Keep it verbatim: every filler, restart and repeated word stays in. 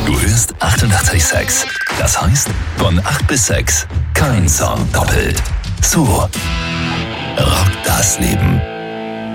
Du hörst achtundachtzig Komma sechs. Das heißt, von acht bis sechs kein Song doppelt. So rockt das Leben.